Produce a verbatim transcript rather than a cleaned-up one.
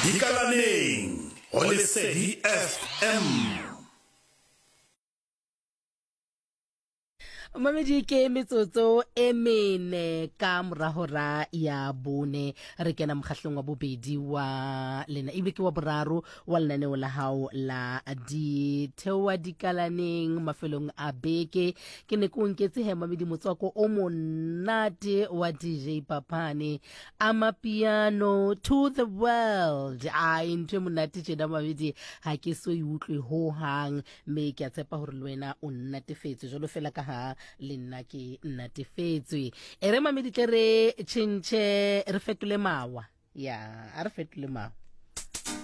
Dikalaneng, ho Lesedi F M. Mamedi ke metsotso e mene ka morahora ya bone re kena mokgahlong wa bobedi wa lena ebile ke wa boraro wa lenaneo la hao la di thewa dikalaneng mafelong a beke ke ne ko nketse he Mamedi motswako o monate wa D J Papane amapiano to the world a into monate tjena Mamedi ha ke so e utlwe ho hang me ke a tshepa hore le wena o nnatefetse jalo fela ka ha le nna ke nnatefetswe e re Mamedi tle re tshintse re fetole mawa ya a re fetole mawa